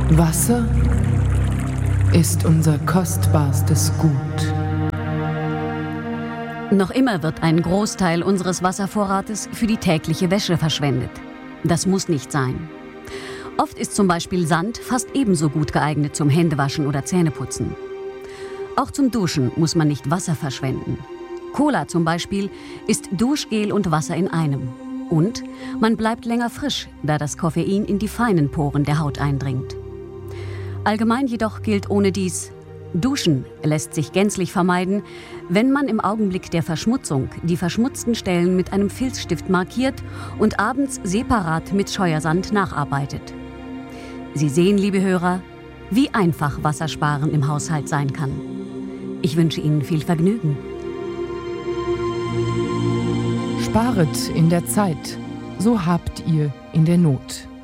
Wasser ist unser kostbarstes Gut. Noch immer wird ein Großteil unseres Wasservorrates für die tägliche Wäsche verschwendet. Das muss nicht sein. Oft ist zum Beispiel Sand fast ebenso gut geeignet zum Händewaschen oder Zähneputzen. Auch zum Duschen muss man nicht Wasser verschwenden. Cola zum Beispiel ist Duschgel und Wasser in einem. Und man bleibt länger frisch, da das Koffein in die feinen Poren der Haut eindringt. Allgemein jedoch gilt ohnedies: Duschen lässt sich gänzlich vermeiden, wenn man im Augenblick der Verschmutzung die verschmutzten Stellen mit einem Filzstift markiert und abends separat mit Scheuersand nacharbeitet. Sie sehen, liebe Hörer, wie einfach Wassersparen im Haushalt sein kann. Ich wünsche Ihnen viel Vergnügen. Sparet in der Zeit, so habt ihr in der Not.